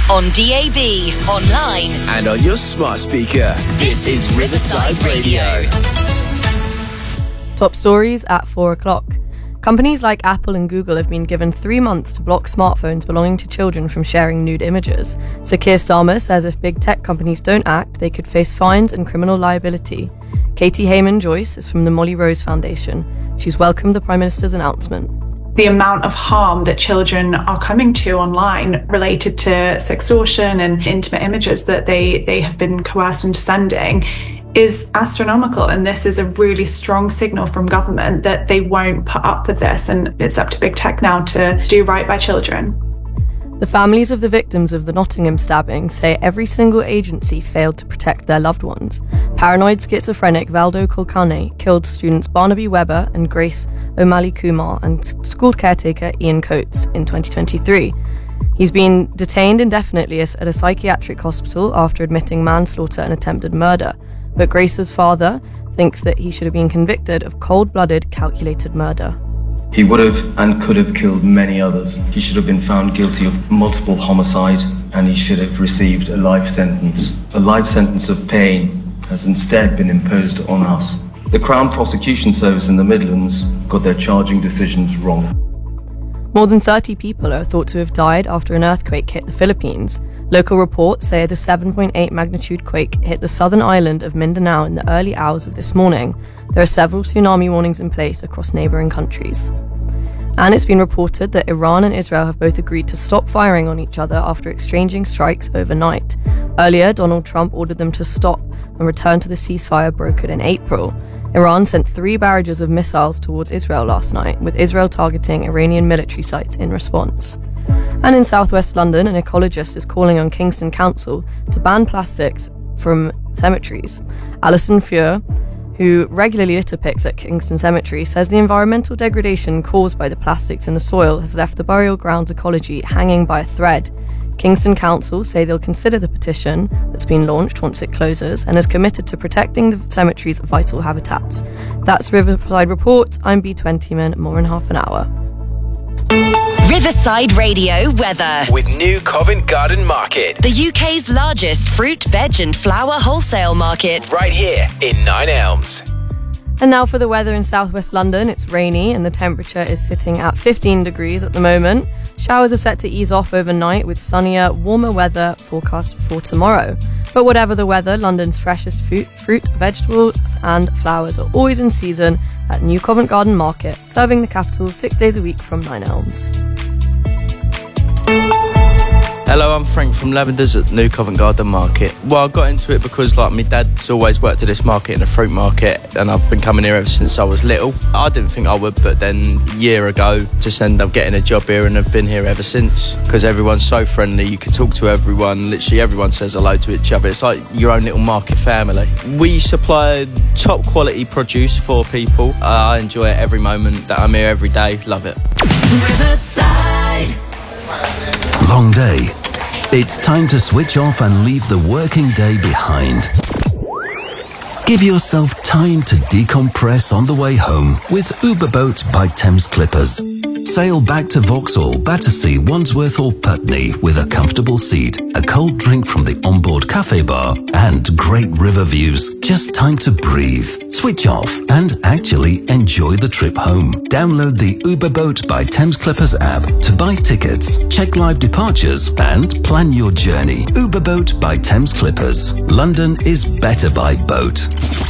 On DAB, online, and on your smart speaker. This is Riverside Radio. Top stories at 4 o'clock. Companies like Apple and Google have been given 3 months to block smartphones belonging to children from sharing nude images. So Keir Starmer says if big tech companies don't act, they could face fines and criminal liability. Katie Hayman-Joyce is from the Molly Rose Foundation. She's welcomed the Prime Minister's announcement. The amount of harm that children are coming to online related to sextortion and intimate images that they have been coerced into sending is astronomical. And this is a really strong signal from government that they won't put up with this. And it's up to big tech now to do right by children. The families of the victims of the Nottingham stabbing say every single agency failed to protect their loved ones. Paranoid schizophrenic Valdo Kulkarni killed students Barnaby Webber and Grace O'Malley Kumar and school caretaker Ian Coates in 2023. He's been detained indefinitely at a psychiatric hospital after admitting manslaughter and attempted murder, but Grace's father thinks that he should have been convicted of cold-blooded, calculated murder. He would have and could have killed many others. He should have been found guilty of multiple homicide, and he should have received a life sentence. A life sentence of pain has instead been imposed on us. The Crown Prosecution Service in the Midlands got their charging decisions wrong. More than 30 people are thought to have died after an earthquake hit the Philippines. Local reports say the 7.8 magnitude quake hit the southern island of Mindanao in the early hours of this morning. There are several tsunami warnings in place across neighbouring countries. And it's been reported that Iran and Israel have both agreed to stop firing on each other after exchanging strikes overnight. Earlier, Donald Trump ordered them to stop and return to the ceasefire brokered in April. Iran sent 3 barrages of missiles towards Israel last night, with Israel targeting Iranian military sites in response. And in southwest London, an ecologist is calling on Kingston Council to ban plastics from cemeteries. Alison Fure, who regularly litter picks at Kingston Cemetery, says the environmental degradation caused by the plastics in the soil has left the burial ground's ecology hanging by a thread. Kingston Council say they'll consider the petition that's been launched once it closes and is committed to protecting the cemetery's vital habitats. That's Riverside Report. I'm B. Twentyman. More in half an hour. Riverside Radio weather. With New Covent Garden Market. The UK's largest fruit, veg and flower wholesale market. Right here in Nine Elms. And now for the weather in southwest London. It's rainy and the temperature is sitting at 15 degrees at the moment. Showers are set to ease off overnight with sunnier, warmer weather forecast for tomorrow. But whatever the weather, London's freshest fruit, vegetables and flowers are always in season at New Covent Garden Market, serving the capital 6 days a week from Nine Elms. Hello, I'm Frank from Lavenders at New Covent Garden Market. Well, I got into it because my dad's always worked at this market in a fruit market, and I've been coming here ever since I was little. I didn't think I would, but then a year ago just ended up getting a job here and I've been here ever since because everyone's so friendly. You can talk to everyone, literally everyone says hello to each other. It's like your own little market family. We supply top quality produce for people. I enjoy it every moment that I'm here every day. Love it. Riverside. Long day. It's time to switch off and leave the working day behind. Give yourself time to decompress on the way home with Uberboat by Thames Clippers. Sail back to Vauxhall, Battersea, Wandsworth or Putney with a comfortable seat, a cold drink from the onboard cafe bar and great river views. Just time to breathe, switch off and actually enjoy the trip home. Download the Uberboat by Thames Clippers app to buy tickets, check live departures and plan your journey. Uberboat by Thames Clippers. London is better by boat.